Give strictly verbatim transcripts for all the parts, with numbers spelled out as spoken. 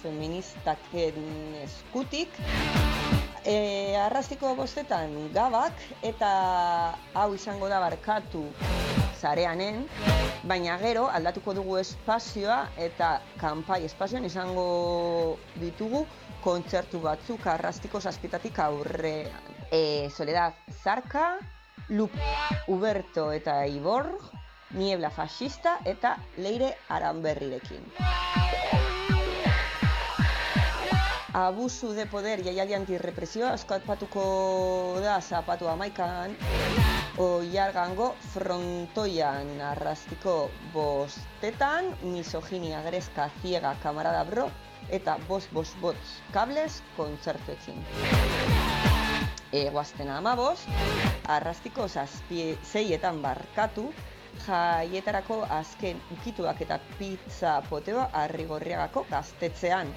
feministaken eskutik. E, arrastiko bostetan gabak eta hau izango da barkatu zareanen, baina gero aldatuko dugu espazioa eta kanpai espazioan izango ditugu kontzertu batzuk arrastiko zazpitatik aurrean. E, Soledad Zarka, Lup Uberto eta Ibor, Niebla Fascista eta Leire Aranberrirekin. Abusu de poder jaialdi antirrepresioa eskapatuko da zapatu amaikan, Oiargango frontoian arrastiko bostetan, misoginia grezka ziega kamarada bro eta bos bos bots kables kontzertuekin. Egoaztena amabost, arrastiko zazpie zeietan barkatu, jaietarako azken ukituak eta pizza poteba Arrigorriagako gaztetzean.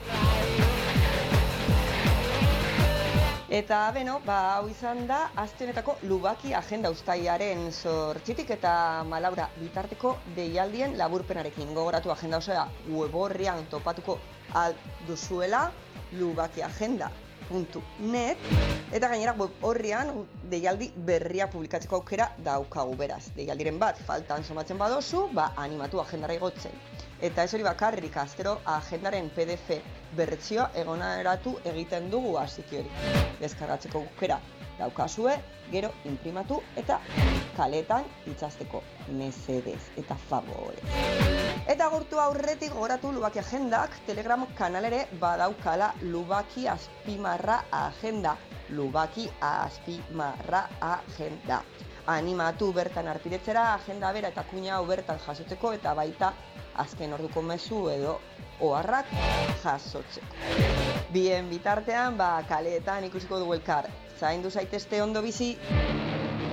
Eta beno, ba, hau izan da, aste honetako Lubaki agenda uztailaren zortzitik eta Malaura bitarteko deialdien laburpenarekin. Gogoratu agenda osoa web orrian topatuko alduzuela, lubakiagenda puntu net, eta gainera web orrian deialdi berria publikatzeko aukera daukagu, beraz. Deialdiren bat faltan somatzen badozu, ba, animatu agendara igotzen. Eta ez hori bakarrik, astero agendaren P D F bertsioa egoneratu egiten dugu hasiki hori. Deskargatzeko aukera daukazue, gero inprimatu eta kaletan itzasteko mesedez eta favorez. Eta agurtu aurretik gogoratu Lubaki agendak Telegram kanalere badaukala Lubaki azpimarra agenda. Lubaki azpimarra agenda. Animatu bertan arpidetzera agenda bera eta kuina hau bertan jasotzeko eta baita azken orduko mezu edo oharrak jasotzeko. Bien bitartean, ba, kaleetan ikusiko dugu elkar. Zaindu zaitezte ondo bizi.